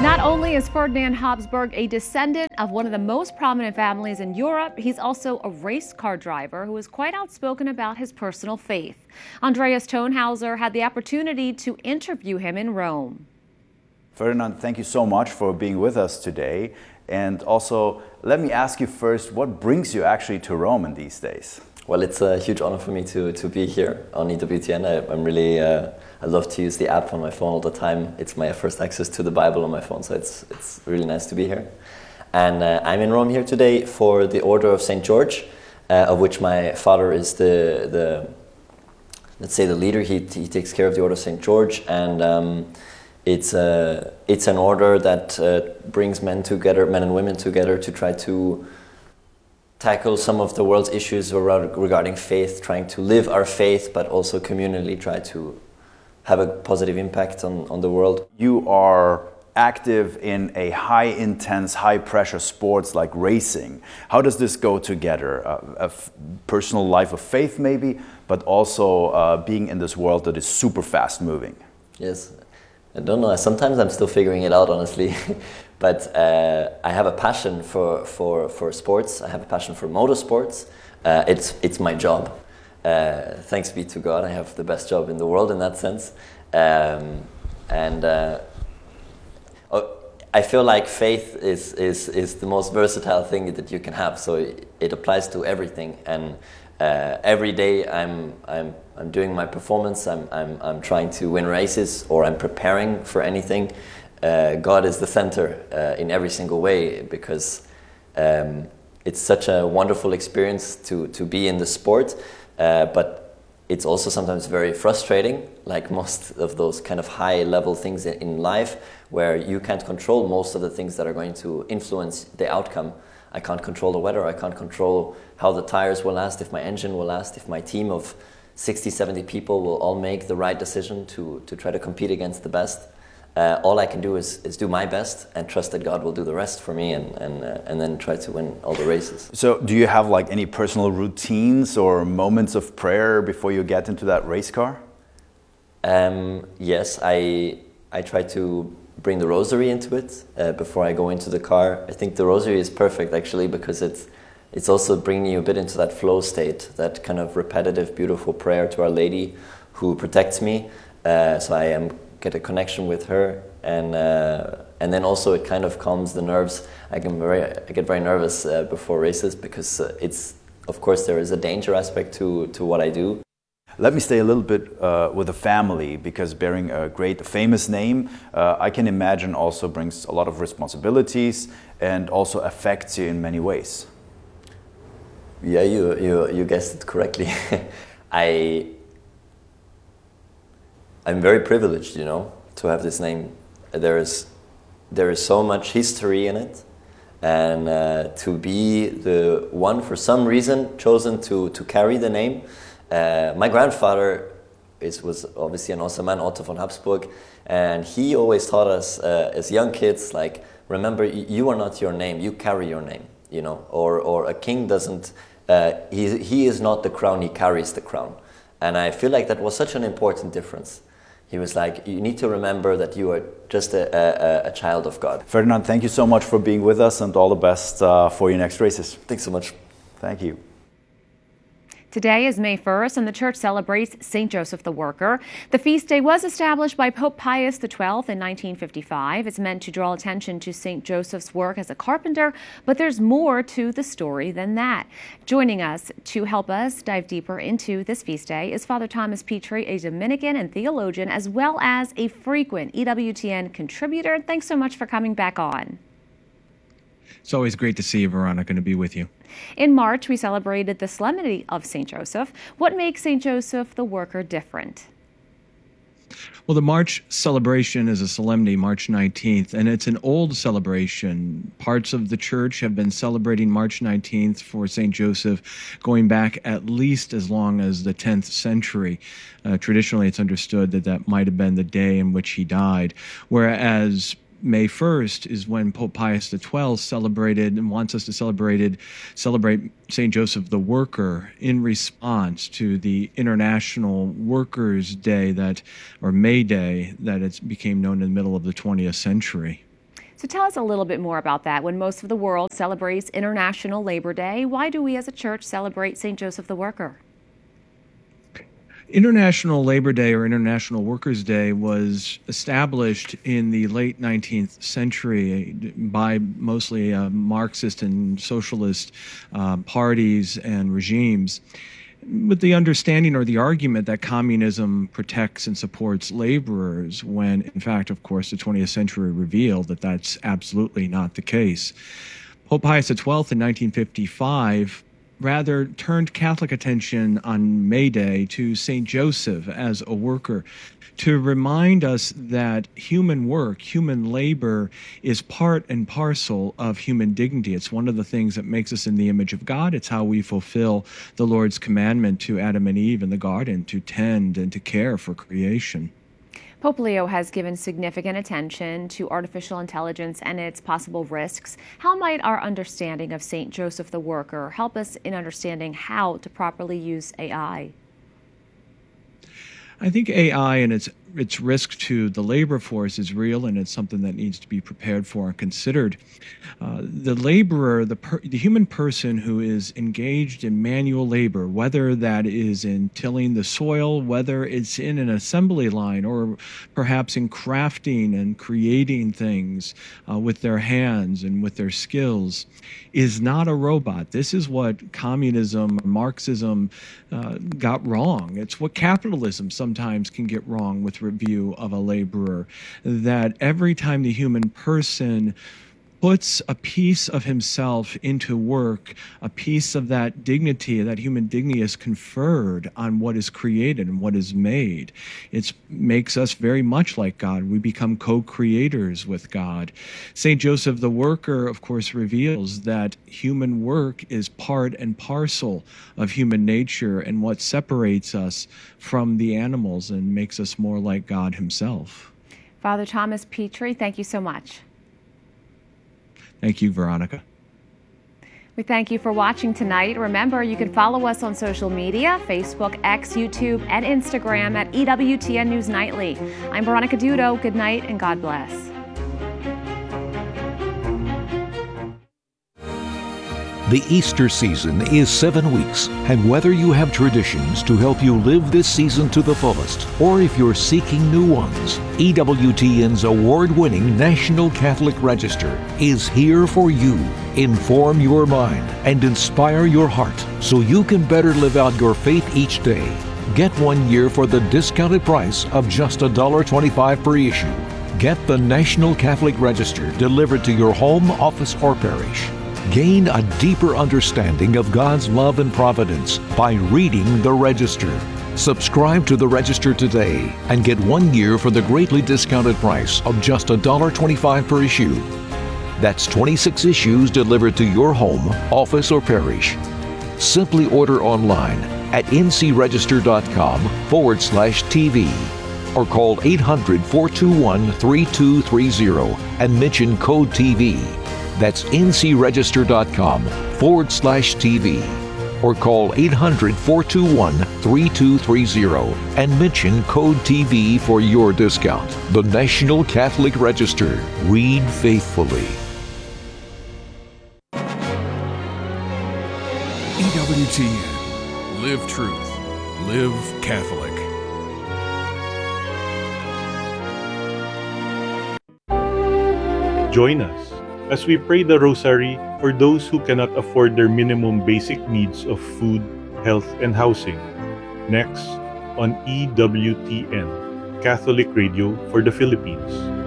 Not only is Ferdinand Habsburg a descendant of one of the most prominent families in Europe, he's also a race car driver who is quite outspoken about his personal faith. Andreas Tonhauser had the opportunity to interview him in Rome. Ferdinand, thank you so much for being with us today. And also, let me ask you first, what brings you actually to Rome in these days? Well, it's a huge honor for me to be here on EWTN. I'm really, I love to use the app on my phone all the time. It's my first access to the Bible on my phone, so it's really nice to be here. And I'm in Rome here today for the Order of St. George, of which my father is let's say the leader. He takes care of the Order of St. George, and it's an order that brings men and women together to try to tackle some of the world's issues regarding faith, trying to live our faith, but also communally try to have a positive impact on the world. You are active in a high-intense, high-pressure sports like racing. How does this go together? A personal life of faith maybe, but also being in this world that is super fast-moving. Yes, I don't know. Sometimes I'm still figuring it out, honestly. But I have a passion for sports. I have a passion for motorsports. It's my job. Thanks be to God, I have the best job in the world in that sense. I feel like faith is the most versatile thing that you can have. So it applies to everything. And every day I'm doing my performance. I'm trying to win races, or I'm preparing for anything. God is the center in every single way, because it's such a wonderful experience to be in the sport, but it's also sometimes very frustrating, like most of those kind of high-level things in life, where you can't control most of the things that are going to influence the outcome. I can't control the weather, I can't control how the tires will last, if my engine will last, if my team of 60, 70 people will all make the right decision to try to compete against the best. All I can do is do my best and trust that God will do the rest for me, and then try to win all the races. So do you have like any personal routines or moments of prayer before you get into that race car? Yes, I try to bring the rosary into it before I go into the car. I think the rosary is perfect actually, because it's also bringing you a bit into that flow state, that kind of repetitive, beautiful prayer to Our Lady who protects me. So I get a connection with her, and then also it kind of calms the nerves. I get very nervous before races, because of course there is a danger aspect to what I do. Let me stay a little bit with the family, because bearing a great famous name, I can imagine also brings a lot of responsibilities and also affects you in many ways. Yeah, you guessed it correctly. I'm very privileged, to have this name. There is so much history in it, and to be the one, for some reason, chosen to carry the name. My grandfather was obviously an awesome man, Otto von Habsburg, and he always taught us as young kids, like, remember, you are not your name, you carry your name, or a king doesn't, he is not the crown, he carries the crown. And I feel like that was such an important difference. He was like, you need to remember that you are just a child of God. Ferdinand, thank you so much for being with us, and all the best for your next races. Thanks so much. Thank you. Today is May 1st, and the church celebrates St. Joseph the Worker. The feast day was established by Pope Pius XII in 1955. It's meant to draw attention to St. Joseph's work as a carpenter, but there's more to the story than that. Joining us to help us dive deeper into this feast day is Father Thomas Petri, a Dominican and theologian, as well as a frequent EWTN contributor. Thanks so much for coming back on. It's always great to see you, Veronica, to be with you. In March, we celebrated the Solemnity of St. Joseph. What makes St. Joseph the Worker different? Well, the March celebration is a solemnity, March 19th, and it's an old celebration. Parts of the church have been celebrating March 19th for St. Joseph going back at least as long as the 10th century. Traditionally, it's understood that might have been the day in which he died, whereas May 1st is when Pope Pius XII celebrated and wants us to celebrate St. Joseph the Worker in response to the International Workers' Day or May Day that it became known in the middle of the 20th century. So tell us a little bit more about that. When most of the world celebrates International Labor Day, why do we as a church celebrate St. Joseph the Worker? International Labor Day or International Workers' Day was established in the late 19th century by mostly Marxist and socialist parties and regimes, with the understanding or the argument that communism protects and supports laborers, when in fact, of course, the 20th century revealed that that's absolutely not the case. Pope Pius XII in 1955 rather turned Catholic attention on May Day to St. Joseph as a worker, to remind us that human work, human labor, is part and parcel of human dignity. It's one of the things that makes us in the image of God. It's how we fulfill the Lord's commandment to Adam and Eve in the garden to tend and to care for creation. Pope Leo has given significant attention to artificial intelligence and its possible risks. How might our understanding of St. Joseph the Worker help us in understanding how to properly use AI? I think AI and its risk to the labor force is real, and it's something that needs to be prepared for and considered. The laborer, the human person who is engaged in manual labor, whether that is in tilling the soil, whether it's in an assembly line, or perhaps in crafting and creating things with their hands and with their skills, is not a robot. This is what communism, Marxism got wrong. It's what capitalism sometimes can get wrong with review of a laborer, that every time the human person puts a piece of himself into work, a piece of that dignity, that human dignity is conferred on what is created and what is made. It makes us very much like God. We become co-creators with God. St. Joseph the Worker, of course, reveals that human work is part and parcel of human nature and what separates us from the animals and makes us more like God himself. Father Thomas Petrie, thank you so much. Thank you, Veronica. We thank you for watching tonight. Remember, you can follow us on social media, Facebook, X, YouTube, and Instagram at EWTN News Nightly. I'm Veronica Dudo. Good night and God bless. The Easter season is 7 weeks, and whether you have traditions to help you live this season to the fullest, or if you're seeking new ones, EWTN's award-winning National Catholic Register is here for you. Inform your mind and inspire your heart so you can better live out your faith each day. Get 1 year for the discounted price of just $1.25 per issue. Get the National Catholic Register delivered to your home, office, or parish. Gain a deeper understanding of God's love and providence by reading the Register. Subscribe to the Register today and get 1 year for the greatly discounted price of just $1.25 per issue. That's 26 issues delivered to your home, office, or parish. Simply order online at ncregister.com/TV or call 800-421-3230 and mention code TV. That's ncregister.com/TV or call 800-421-3230 and mention code TV for your discount. The National Catholic Register. Read faithfully. EWTN. Live truth. Live Catholic. Join us as we pray the Rosary for those who cannot afford their minimum basic needs of food, health, and housing. Next on EWTN, Catholic Radio for the Philippines.